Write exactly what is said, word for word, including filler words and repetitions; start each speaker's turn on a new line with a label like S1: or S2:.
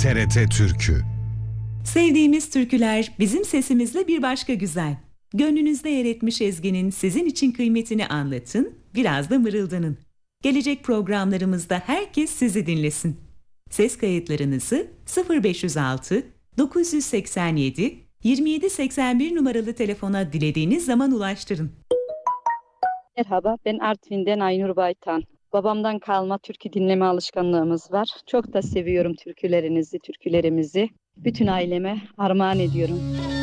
S1: T R T Türkü.
S2: Sevdiğimiz türküler bizim sesimizle bir başka güzel. Gönlünüzde yer etmiş ezginin sizin için kıymetini anlatın, biraz da mırıldanın. Gelecek programlarımızda herkes sizi dinlesin. Ses kayıtlarınızı sıfır beş yüz altı dokuz yüz seksen yedi yirmi yedi seksen bir numaralı telefona dilediğiniz zaman ulaştırın.
S3: Merhaba, ben Artvin'den Aynur Baytan. Babamdan kalma türkü dinleme alışkanlığımız var. Çok da seviyorum türkülerinizi, türkülerimizi. Bütün aileme armağan ediyorum.